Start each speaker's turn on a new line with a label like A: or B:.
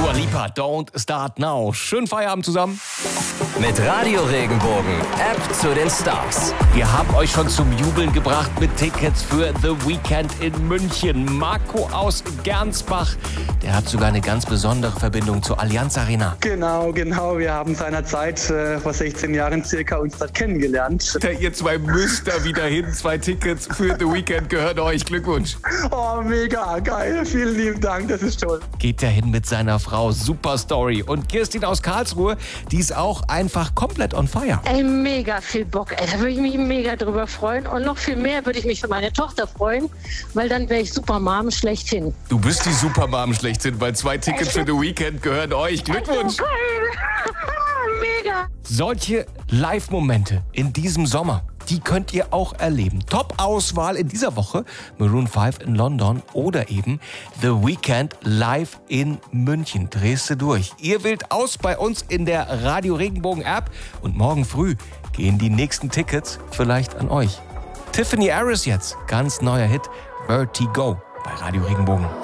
A: Dua Lipa, Don't Start Now. Schönen Feierabend zusammen.
B: Mit Radio Regenbogen, App zu den Stars.
A: Wir haben euch schon zum Jubeln gebracht mit Tickets für The Weekend in München. Marco aus Gernsbach, der hat sogar eine ganz besondere Verbindung zur Allianz Arena.
C: Genau. Wir haben seinerzeit vor 16 Jahren circa uns dort kennengelernt.
A: Ihr zwei müsst da wieder hin. 2 Tickets für The Weekend gehören euch. Glückwunsch.
C: Oh, mega geil. Vielen lieben Dank, das ist toll.
A: Geht er hin mit seiner Frau. Super Story. Und Kirstin aus Karlsruhe, die ist auch einfach komplett on fire.
D: Ey, mega viel Bock. Ey, da würde ich mich mega drüber freuen. Und noch viel mehr würde ich mich für meine Tochter freuen, weil dann wäre ich Supermom schlechthin.
A: Du bist die Supermom schlechthin, weil 2 Tickets für The Weekend gehören euch. Glückwunsch.
D: Mega.
A: Solche Live-Momente in diesem Sommer, die könnt ihr auch erleben. Top-Auswahl in dieser Woche, Maroon 5 in London oder eben The Weekend live in München. Drehst du durch. Ihr wählt aus bei uns in der Radio Regenbogen App und morgen früh gehen die nächsten Tickets vielleicht an euch. Tiffany Harris jetzt, ganz neuer Hit, Vertigo bei Radio Regenbogen.